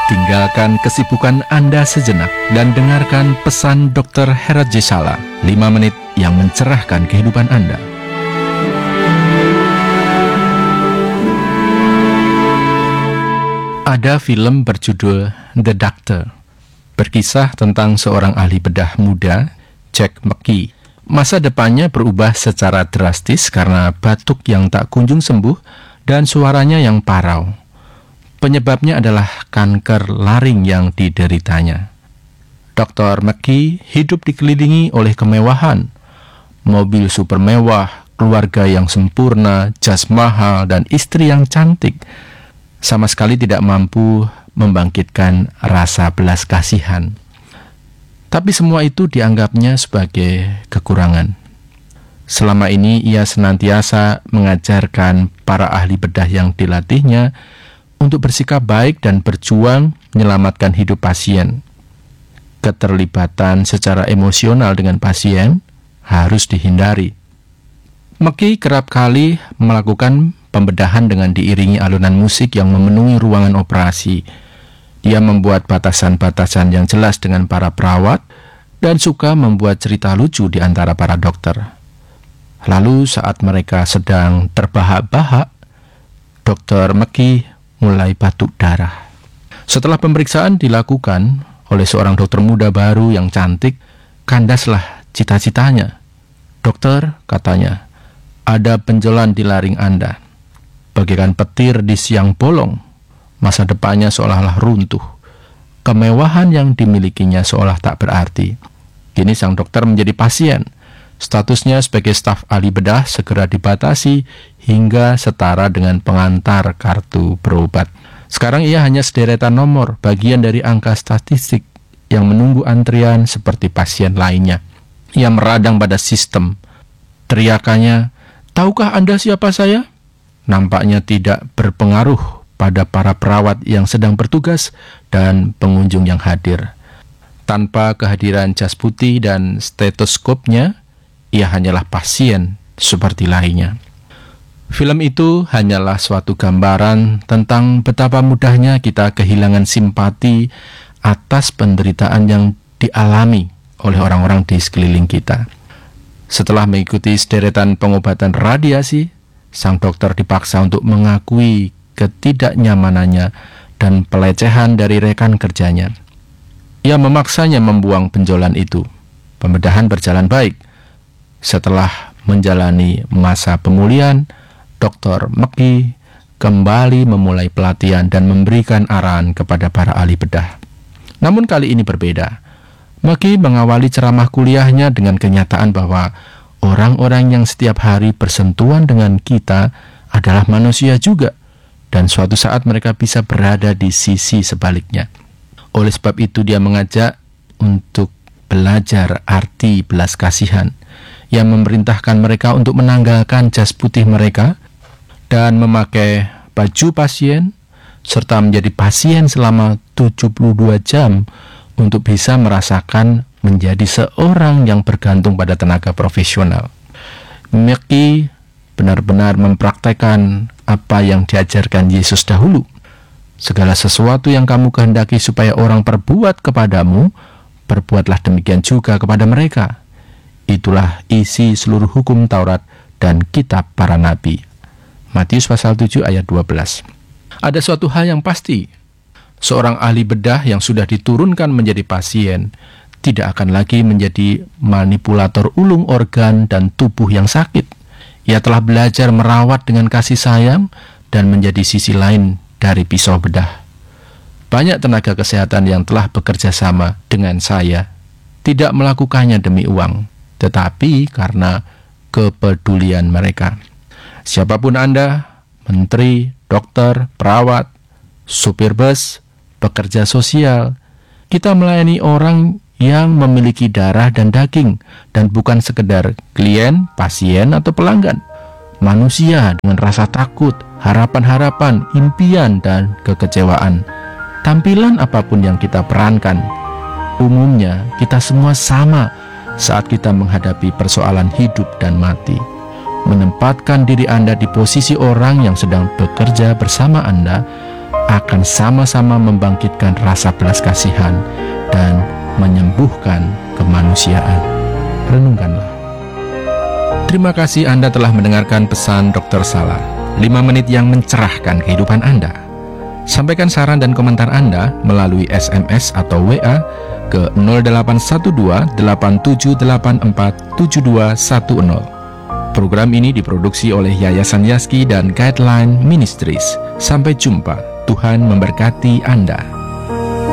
Tinggalkan kesibukan Anda sejenak dan dengarkan pesan Dr. Herat J. Sala, 5 menit yang mencerahkan kehidupan Anda. Ada film berjudul The Doctor, berkisah tentang seorang ahli bedah muda, Jack McKee. Masa depannya berubah secara drastis karena batuk yang tak kunjung sembuh dan suaranya yang parau. Penyebabnya adalah kanker laring yang dideritanya. Dr. McKee hidup dikelilingi oleh kemewahan, mobil super mewah, keluarga yang sempurna, jas mahal, dan istri yang cantik. Sama sekali tidak mampu membangkitkan rasa belas kasihan. Tapi semua itu dianggapnya sebagai kekurangan. Selama ini ia senantiasa mengajarkan para ahli bedah yang dilatihnya untuk bersikap baik dan berjuang menyelamatkan hidup pasien. Keterlibatan secara emosional dengan pasien harus dihindari. McKee kerap kali melakukan pembedahan dengan diiringi alunan musik yang memenuhi ruangan operasi. Ia membuat batasan-batasan yang jelas dengan para perawat dan suka membuat cerita lucu di antara para dokter. Lalu saat mereka sedang terbahak-bahak, Dr. McKee mulai batuk darah. Setelah pemeriksaan dilakukan oleh seorang dokter muda baru yang cantik, kandaslah cita-citanya. "Dokter," katanya, "ada benjolan di laring Anda. Bagaikan petir di siang bolong. Masa depannya seolah-olah runtuh. Kemewahan yang dimilikinya seolah tak berarti." Kini sang dokter menjadi pasien. Statusnya sebagai staf ahli bedah segera dibatasi hingga setara dengan pengantar kartu berobat. Sekarang ia hanya sederetan nomor, bagian dari angka statistik yang menunggu antrian seperti pasien lainnya. Ia meradang pada sistem. Teriakannya, "Tahukah Anda siapa saya?" Nampaknya tidak berpengaruh pada para perawat yang sedang bertugas dan pengunjung yang hadir. Tanpa kehadiran jas putih dan stetoskopnya, ia hanyalah pasien seperti lainnya. Film itu hanyalah suatu gambaran tentang betapa mudahnya kita kehilangan simpati atas penderitaan yang dialami oleh orang-orang di sekeliling kita. Setelah mengikuti sederetan pengobatan radiasi, sang dokter dipaksa untuk mengakui ketidaknyamanannya dan pelecehan dari rekan kerjanya. Ia memaksanya membuang benjolan itu. Pembedahan berjalan baik. Setelah menjalani masa pemulihan, Dr. McKee kembali memulai pelatihan dan memberikan arahan kepada para ahli bedah. Namun kali ini berbeda. McKee mengawali ceramah kuliahnya dengan kenyataan bahwa orang-orang yang setiap hari bersentuhan dengan kita adalah manusia juga, dan suatu saat mereka bisa berada di sisi sebaliknya. Oleh sebab itu dia mengajak untuk belajar arti belas kasihan. Yang memerintahkan mereka untuk menanggalkan jas putih mereka dan memakai baju pasien serta menjadi pasien selama 72 jam untuk bisa merasakan menjadi seorang yang bergantung pada tenaga profesional. McKee benar-benar mempraktekkan apa yang diajarkan Yesus dahulu. Segala sesuatu yang kamu kehendaki supaya orang perbuat kepadamu, perbuatlah demikian juga kepada mereka. Itulah isi seluruh hukum Taurat dan kitab para nabi. Matius pasal 7 ayat 12. Ada suatu hal yang pasti. Seorang ahli bedah yang sudah diturunkan menjadi pasien tidak akan lagi menjadi manipulator ulung organ dan tubuh yang sakit. Ia telah belajar merawat dengan kasih sayang dan menjadi sisi lain dari pisau bedah. Banyak tenaga kesehatan yang telah bekerja sama dengan saya tidak melakukannya demi uang, tetapi karena kepedulian mereka. Siapapun Anda, menteri, dokter, perawat, supir bus, pekerja sosial, kita melayani orang yang memiliki darah dan daging dan bukan sekedar klien, pasien, atau pelanggan. Manusia dengan rasa takut, harapan-harapan, impian, dan kekecewaan. Tampilan apapun yang kita perankan, umumnya kita semua sama saat kita menghadapi persoalan hidup dan mati. Menempatkan diri Anda di posisi orang yang sedang bekerja bersama Anda akan sama-sama membangkitkan rasa belas kasihan dan menyembuhkan kemanusiaan. Renungkanlah. Terima kasih Anda telah mendengarkan pesan Dr. Salah, 5 menit yang mencerahkan kehidupan Anda. Sampaikan saran dan komentar Anda melalui SMS atau WA ke 0812 8784 7210. Program ini diproduksi oleh Yayasan Yaski dan Guideline Ministries. Sampai jumpa. Tuhan memberkati Anda.